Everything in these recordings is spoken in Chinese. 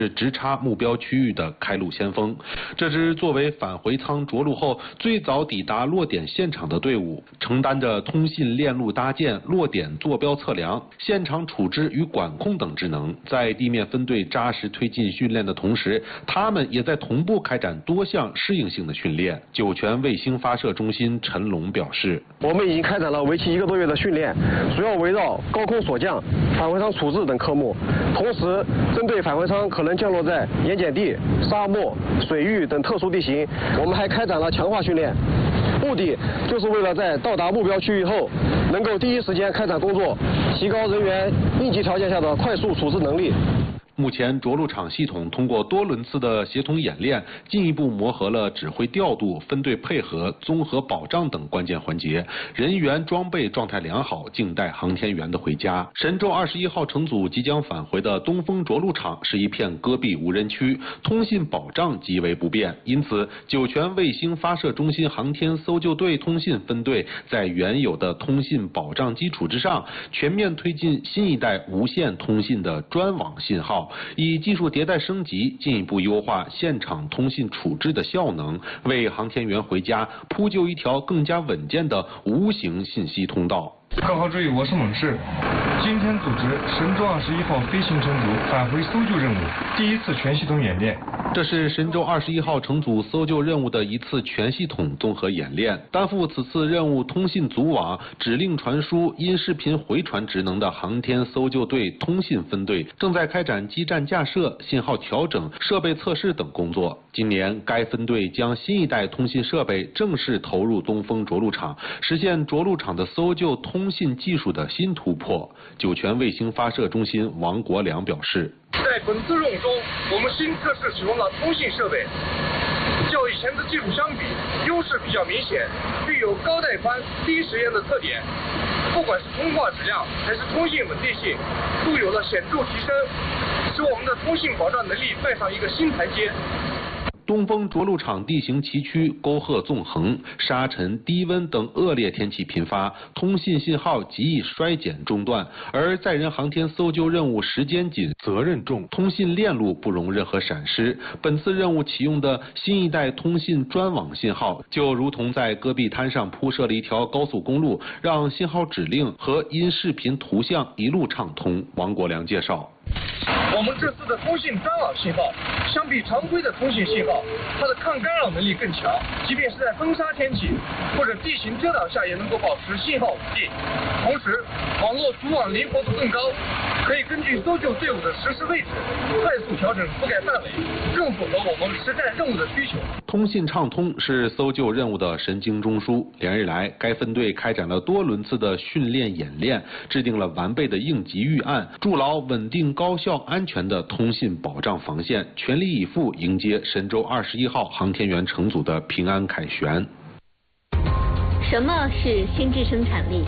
是直插目标区域的开路先锋。这支作为返回舱着陆后最早抵达落点现场的队伍，承担着通信链路搭建、落点坐标测量、现场处置与管控等职能。在地面分队扎实推进训练的同时，他们也在同步开展多项适应性的训练。酒泉卫星发射中心陈龙表示， 我们已经开展了为期1个多月的训练，主要围绕高空锁降、返回舱处置等科目，同时针对返回舱可能降落在盐碱地、沙漠、水域等特殊地形，我们还开展了强化训练，目的就是为了在到达目标区域后，能够第一时间开展工作，提高人员应急条件下的快速处置能力。 目前着陆场系统通过多轮次的协同演练，进一步磨合了指挥调度、分队配合、综合保障等关键环节，人员装备状态良好，静待航天员的回家。神舟21号乘组即将返回的东风着陆场是一片戈壁无人区，通信保障极为不便，因此酒泉卫星发射中心航天搜救队通信分队在原有的通信保障基础之上，全面推进新一代无线通信的专网信号，以技术迭代升级，进一步优化现场通信处置的效能，为航天员回家铺就一条更加稳健的无形信息通道。 各号注意，我是猛士。今天组织神舟21号飞行乘组返回搜救任务第一次全系统演练。 这是神舟21号乘组搜救任务的一次全系统综合演练。担负此次任务通信组网、指令传输、音视频回传职能的航天搜救队通信分队，正在开展基站架设、信号调整、设备测试等工作。今年，该分队将新一代通信设备正式投入东风着陆场，实现着陆场的搜救通信技术的新突破。酒泉卫星发射中心王国良表示， 在本次任务中，我们新测试使用了通信设备，较以前的技术相比，优势比较明显，具有高带宽、低时延的特点。不管是通话质量还是通信稳定性，都有了显著提升，使我们的通信保障能力迈上一个新台阶。 东风着陆场地形崎岖，沟壑纵横，沙尘、低温等恶劣天气频发，通信信号极易衰减中断。而载人航天搜救任务时间紧、责任重，通信链路不容任何闪失。本次任务启用的新一代通信专网信号，就如同在戈壁滩上铺设了一条高速公路，让信号指令和音视频图像一路畅通。王国良介绍。 我们这次的通信专网信号，相比常规的通信信号，它的抗干扰能力更强，即便是在风沙天气或者地形遮挡下，也能够保持信号稳定。同时，网络主网灵活度更高，可以根据搜救队伍的实时位置，快速调整覆盖范围，更符合我们实战任务的需求。 通信畅通是搜救任务的神经中枢。连日来，该分队开展了多轮次的训练演练，制定了完备的应急预案，筑牢稳定、高效、安全的通信保障防线，全力以赴迎接神舟21号航天员乘组的平安凯旋。 什么是心智生产力？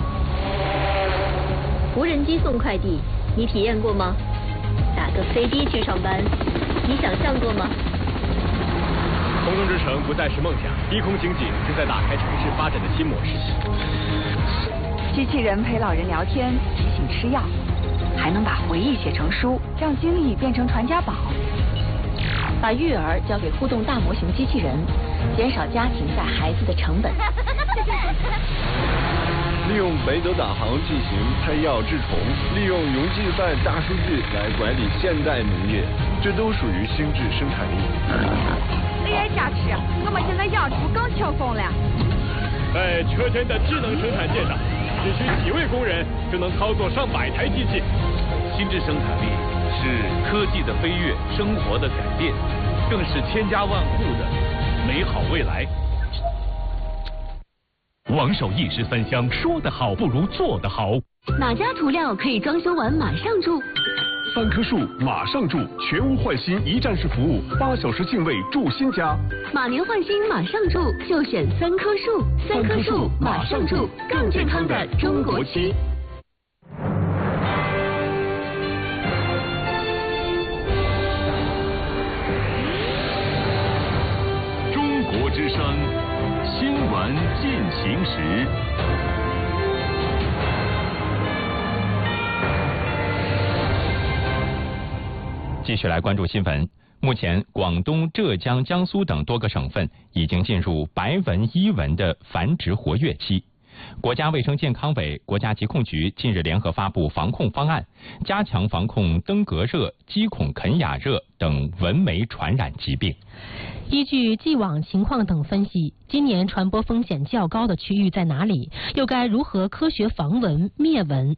无人机送快递，你体验过吗？打个飞的去上班，你想象过吗？ 空中之城不再是梦想，低空经济正在打开城市发展的新模式。 机器人陪老人聊天，提醒吃药，还能把回忆写成书，让经历变成传家宝。 把育儿交给互动大模型机器人，减少家庭带孩子的成本。 利用北斗导航进行配药治虫，利用云计算大数据来管理现代农业，这都属于心智生产力。 AI 加持，我们现在养猪更轻松了。 在车间的智能生产线上，只需几位工人就能操作上百台机器。 心智生产力是科技的飞跃，生活的改变，更是千家万户的美好未来。 王守义13香，说得好不如做得好。 哪家涂料可以装修完马上住 ？3棵树马上住，全屋换新一站式服务，8小时净位住新家。 马年换新马上住，就选3棵树。3棵树马上住，更健康的中国区。 中国之声新闻进行时。 继续来关注新闻。目前，广东、浙江、江苏等多个省份已经进入白纹伊蚊的繁殖活跃期。国家卫生健康委、国家疾控局近日联合发布防控方案，加强防控登革热、鸡孔肯雅热等蚊媒传染疾病。 依据既往情况等分析，今年传播风险较高的区域在哪里？又该如何科学防蚊灭蚊？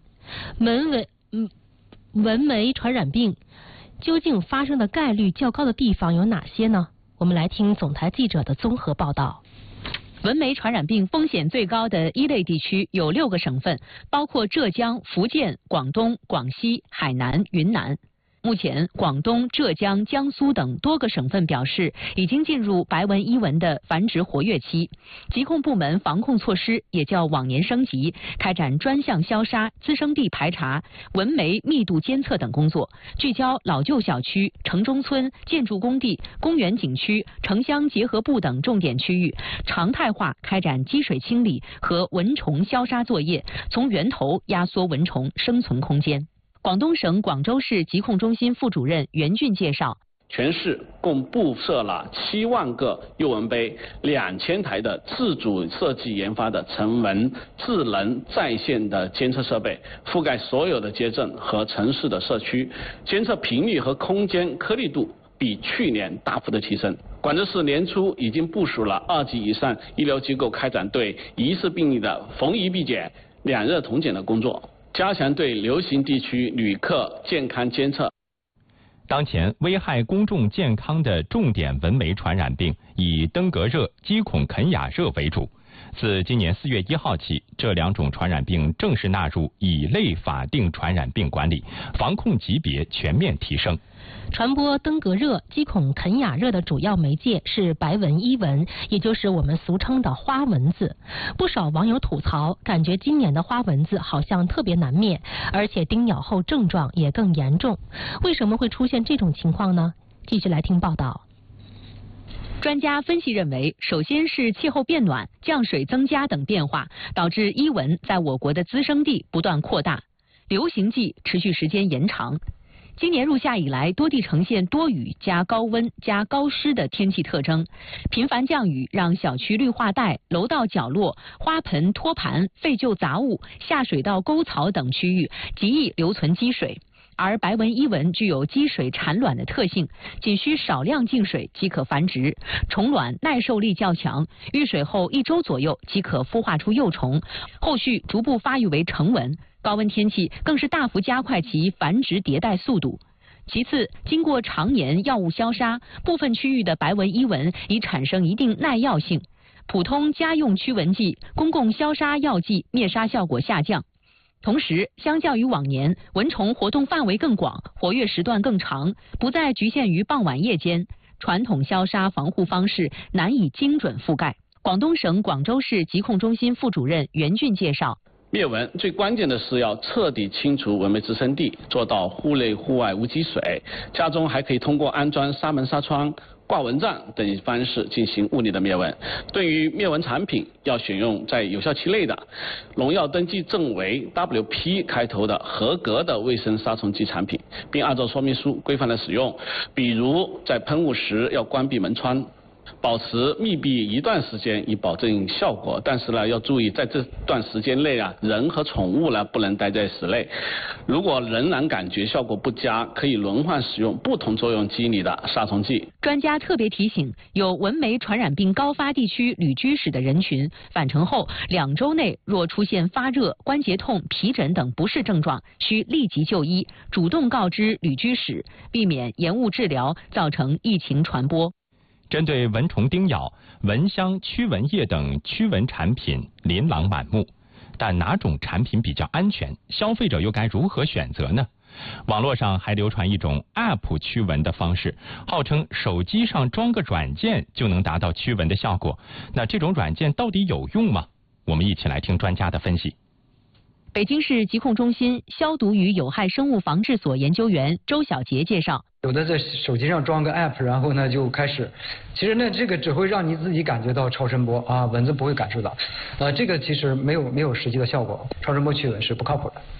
蚊媒传染病究竟发生的概率较高的地方有哪些呢？我们来听总台记者的综合报道。 蚊媒传染病风险最高的一类地区有6个省份，包括浙江、福建、广东、广西、海南、云南。目前，广东、浙江、江苏等多个省份表示已经进入白纹伊蚊的繁殖活跃期，疾控部门防控措施也较往年升级，开展专项消杀、滋生地排查、蚊媒密度监测等工作，聚焦老旧小区、城中村、建筑工地、公园景区、城乡结合部等重点区域，常态化开展积水清理和蚊虫消杀作业，从源头压缩蚊虫生存空间。广东省广州市疾控中心副主任袁俊介绍， 全市共布设了7万个诱蚊杯，2000台的自主设计研发的成蚊智能在线的监测设备，覆盖所有的街镇和城市的社区，监测频率和空间颗粒度比去年大幅的提升。广州市年初已经部署了2级以上医疗机构开展对疑似病例的逢疑必检、2热同检的工作，加强对流行地区旅客健康监测。 当前危害公众健康的重点蚊媒传染病以登革热、鸡孔肯雅热为主。自今年4月1号起，这2种传染病正式纳入乙类法定传染病管理，防控级别全面提升。 传播登革热、鸡孔肯雅热的主要媒介是白纹伊蚊，也就是我们俗称的花蚊子。不少网友吐槽，感觉今年的花蚊子好像特别难灭，而且叮咬后症状也更严重。为什么会出现这种情况呢？继续来听报道。 专家分析认为，首先是气候变暖、降水增加等变化，导致伊蚊在我国的滋生地不断扩大，流行季持续时间延长。今年入夏以来，多地呈现多雨加高温加高湿的天气特征，频繁降雨让小区绿化带、楼道角落、花盆、托盘、废旧杂物、下水道沟槽等区域极易留存积水。而白纹伊蚊具有积水产卵的特性，仅需少量进水即可繁殖，虫卵耐受力较强，遇水后1周左右即可孵化出幼虫，后续逐步发育为成蚊。高温天气更是大幅加快其繁殖迭代速度。其次，经过常年药物消杀，部分区域的白纹伊蚊已产生一定耐药性，普通家用驱蚊剂、公共消杀药剂灭杀效果下降。同时，相较于往年，蚊虫活动范围更广，活跃时段更长，不再局限于傍晚夜间，传统消杀防护方式难以精准覆盖。广东省广州市疾控中心副主任袁俊介绍， 灭蚊最关键的是要彻底清除蚊媒滋生地，做到户内户外无积水。家中还可以通过安装纱门纱窗、挂蚊帐等方式进行物理的灭蚊。对于灭蚊产品，要选用在有效期内的、农药登记证为 WP 开头的合格的卫生杀虫剂产品，并按照说明书规范的使用。比如在喷雾时要关闭门窗，保持密闭一段时间以保证效果，但是呢要注意，在这段时间内人和宠物不能待在室内。如果仍然感觉效果不佳，可以轮换使用不同作用机理的杀虫剂。 专家特别提醒，有蚊媒传染病高发地区旅居史的人群，返程后2周内若出现发热、关节痛、皮疹等不适症状，需立即就医，主动告知旅居史，避免延误治疗，造成疫情传播。 针对蚊虫叮咬，蚊香、驱蚊液等驱蚊产品琳琅满目，但哪种产品比较安全？消费者又该如何选择呢？网络上还流传一种 App 驱蚊的方式，号称手机上装个软件就能达到驱蚊的效果。那这种软件到底有用吗？我们一起来听专家的分析。 北京市疾控中心消毒与有害生物防治所研究员周小杰介绍， 有的在手机上装个 app， 然后呢就开始，其实呢这个只会让你自己感觉到超声波啊，蚊子不会感受到，这个其实没有实际的效果，超声波驱蚊是不靠谱的。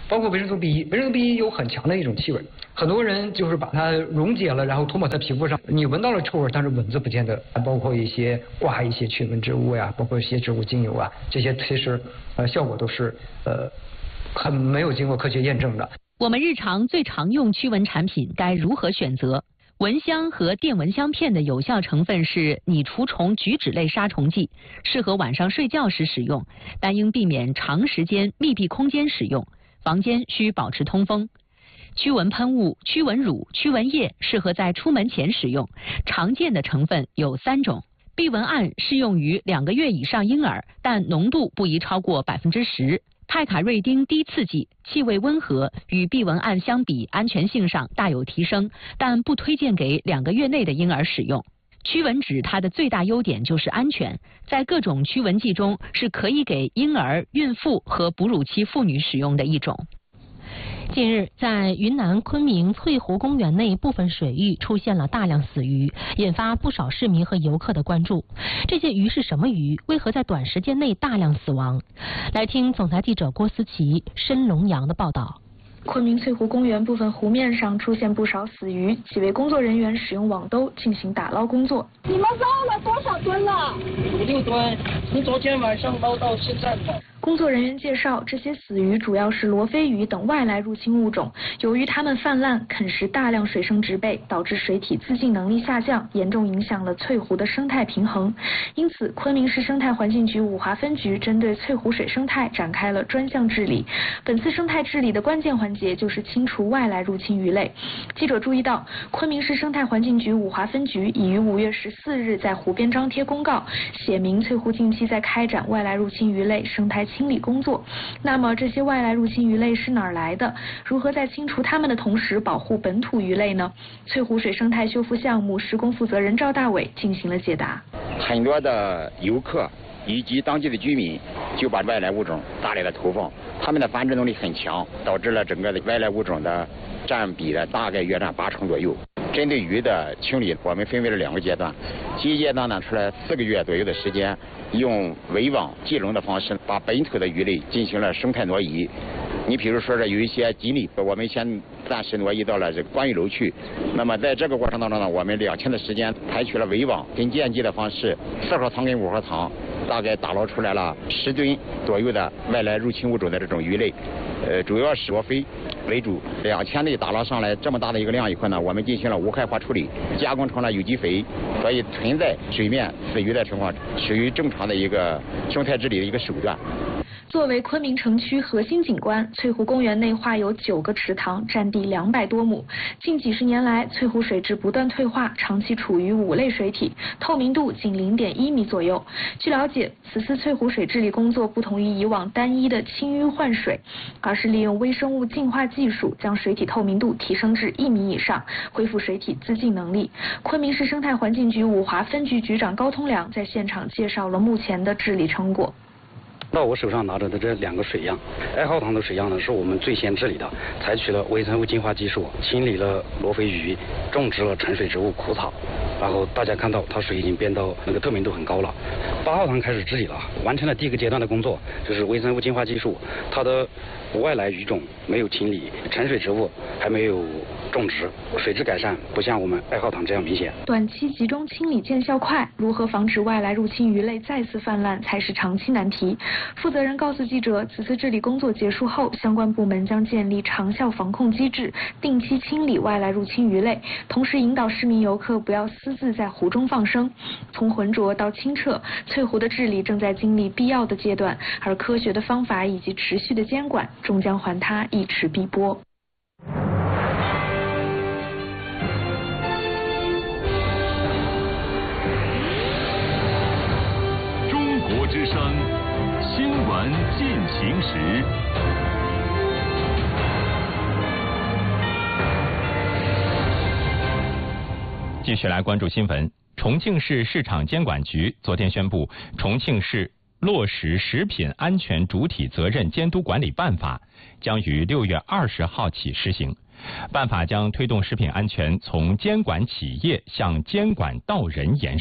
包括维生素 B1， 维生素 B1 有很强的一种气味，很多人就是把它溶解了，然后涂抹在皮肤上，你闻到了臭味，但是蚊子不见得。包括一些挂一些驱蚊植物呀，包括一些植物精油啊，这些其实效果都是很没有经过科学验证的。 我们日常最常用驱蚊产品该如何选择？蚊香和电蚊香片的有效成分是拟除虫菊酯类杀虫剂，适合晚上睡觉时使用，但应避免长时间密闭空间使用，房间需保持通风。驱蚊喷雾、驱蚊乳、驱蚊液适合在出门前使用，常见的成分有3种。避蚊胺适用于2个月以上婴儿，但浓度不宜超过10%。泰卡瑞丁低刺激，气味温和，与避蚊胺相比，安全性上大有提升，但不推荐给2个月内的婴儿使用。驱蚊酯它的最大优点就是安全，在各种驱蚊剂中是可以给婴儿、孕妇和哺乳期妇女使用的一种。 近日，在云南昆明翠湖公园内部分水域出现了大量死鱼，引发不少市民和游客的关注。这些鱼是什么鱼？为何在短时间内大量死亡？来听总台记者郭思琪、申龙阳的报道。 昆明翠湖公园部分湖面上出现不少死鱼，几位工作人员使用网兜进行打捞工作。 你们捞了多少吨了？5、6吨，从昨天晚上捞到现在的。 工作人员介绍，这些死鱼主要是罗非鱼等外来入侵物种，由于它们泛滥啃食大量水生植被，导致水体自净能力下降，严重影响了翠湖的生态平衡。因此，昆明市生态环境局五华分局针对翠湖水生态展开了专项治理。本次生态治理的关键环节就是清除外来入侵鱼类。记者注意到，昆明市生态环境局五华分局已于5月14日在湖边张贴公告，写明翠湖近期在开展外来入侵鱼类生态清理工作。那么这些外来入侵鱼类是哪儿来的？如何在清除它们的同时保护本土鱼类呢？翠湖水生态修复项目施工负责人赵大伟进行了解答。 很多的游客以及当地的居民就把外来物种大量的投放，它们的繁殖能力很强，导致了整个的外来物种的占比呢大概约占80%左右。针对鱼的清理，我们分为了2个阶段。第一阶段呢，出来4个月左右的时间，用围网计笼的方式，把本土的鱼类进行了生态挪移。你比如说有一些锦鲤，我们先暂时挪移到了这个观鱼楼去。那么在这个过程当中呢，我们2天的时间，采取了围网跟间接的方式，4号塘跟5号塘，大概打捞出来了10吨左右的外来入侵物种的这种鱼类，主要是罗非为主。2天内打捞上来这么大的一个量以后呢，我们进行了无害化处理，加工成了有机肥，所以存在水面死鱼的情况，属于正常的一个生态治理的一个手段。 作为昆明城区核心景观，翠湖公园内划有9个池塘，占地200多亩。近几十年来，翠湖水质不断退化，长期处于5类水体，透明度仅0.1米左右。据了解，此次翠湖水治理工作不同于以往单一的清淤换水，而是利用微生物净化技术，将水体透明度提升至1米以上，恢复水体自净能力。昆明市生态环境局五华分局局长高通良在现场介绍了目前的治理成果。 到我手上拿着的这2个水样，2号塘的水样呢是我们最先治理的，采取了微生物净化技术，清理了罗非鱼，种植了沉水植物苦草，然后大家看到它水已经变到那个透明度很高了。8号塘开始治理了，完成了第1个阶段的工作，就是微生物净化技术，它的外来鱼种没有清理，沉水植物还没有种植，水质改善不像我们2号塘这样明显。 短期集中清理见效快，如何防止外来入侵鱼类再次泛滥才是长期难题。负责人告诉记者，此次治理工作结束后，相关部门将建立长效防控机制，定期清理外来入侵鱼类，同时引导市民游客不要私自在湖中放生。从浑浊到清澈，翠湖的治理正在经历必要的阶段，而科学的方法以及持续的监管，终将还它一池碧波。 中国之声新闻进行时。 继续来关注新闻。重庆市市场监管局昨天宣布，重庆市落实食品安全主体责任监督管理办法将于6月20号起施行。办法将推动食品安全从监管企业向监管到人延伸，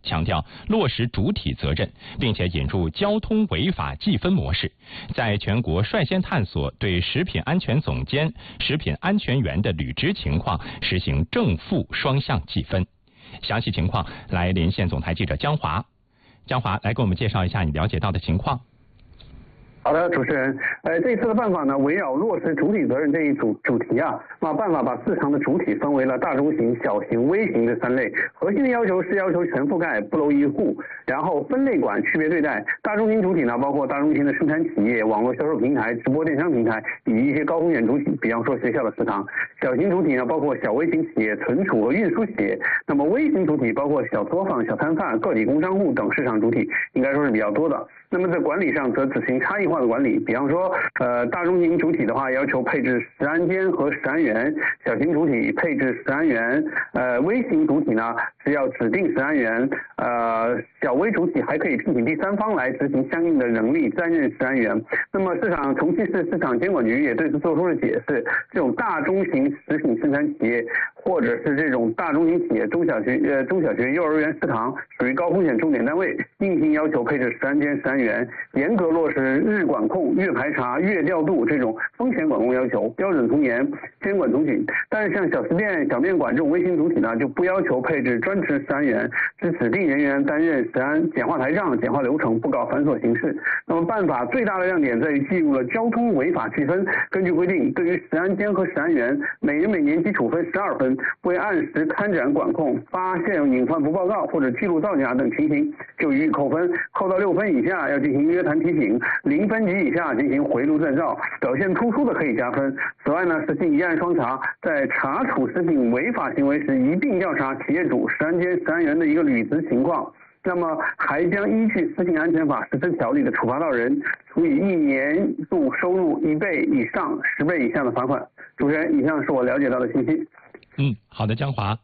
强调落实主体责任，并且引入交通违法计分模式，在全国率先探索对食品安全总监、食品安全员的履职情况实行正负双向计分。详细情况来连线总台记者江华。江华，来给我们介绍一下你了解到的情况。 好的，主持人，这一次的办法呢，围绕落实主体责任这一主题啊，办法把市场的主体分为了大中型、小型、微型这3类。核心的要求是要求全覆盖，不漏一户，然后分类管，区别对待。大中型主体呢，包括大中型的生产企业、网络销售平台、直播电商平台，以及一些高风险主体，比方说学校的食堂。小型主体呢，包括小微型企业、存储和运输企业。那么微型主体包括小作坊、小摊贩、个体工商户等市场主体，应该说是比较多的。那么在管理上则执行差异化的管理，比方说，大中型主体的话要求配置食安监和食安员，小型主体配置食安员，微型主体呢是要指定食安员，小微主体还可以聘请第三方来执行相应的人力担任食安员。那么重庆市市场监管局也对此做出了解释，这种大中型食品生产企业或者是这种大中型企业、中小学、幼儿园食堂属于高风险重点单位，硬性要求配置食安监、食安员，严格落实日管控、月排查、月调度这种风险管控要求，标准从严，监管从紧。但是像小吃店、小面馆这种微型主体呢，就不要求配置专职食安员，只指定人员担任食安，简化台账、简化流程，不搞繁琐形式。那么办法最大的亮点在于记录了交通违法计分。根据规定，对于食安监和食安员，每人每年基处分12分，未按时开展管控，发现隐患不报告或者记录造假等情形，就予以扣分，扣到6分以下要进行约谈提醒，0分及以下进行回路证照，表现突出的可以加分。此外呢，实行一案双查，在查处食品违法行为时，一并调查企业主、食安监、食安员的一个履职情况。那么还将依据《食品安全法》实施条例的处罚到人，处以1年度收入1倍以上10倍以下的罚款。主持人，以上是我了解到的信息。 好的，江华。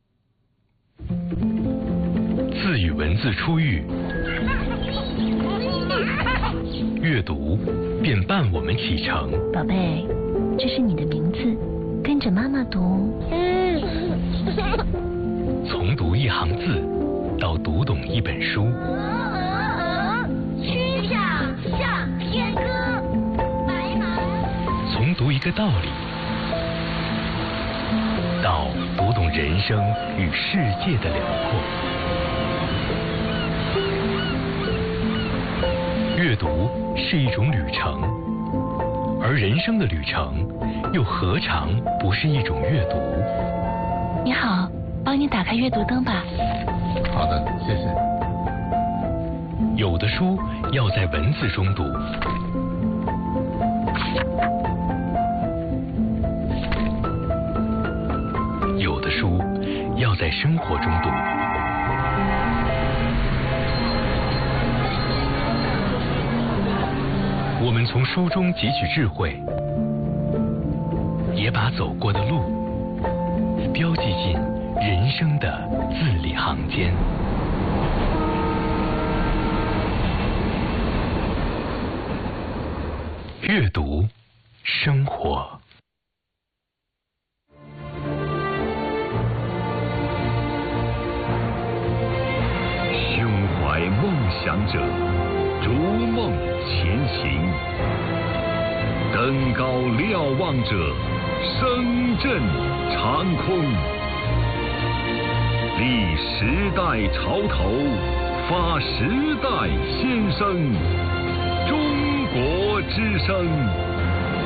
字与文字初遇，阅读便伴我们启程。 宝贝，这是你的名字，跟着妈妈读。 从读一行字到读懂一本书。 曲项向天歌，白马。 从读一个道理到读懂人生与世界的辽阔。阅读是一种旅程，而人生的旅程又何尝不是一种阅读？ 你好，帮你打开阅读灯吧。 好的，谢谢。有的书要在文字中读，有的书要在生活中读。我们从书中汲取智慧，也把走过的路标记进人生的字里行间。阅读，生活。 胸怀梦想者，逐梦前行；登高瞭望者，声震长空。立时代潮头，发时代先声。中国之声。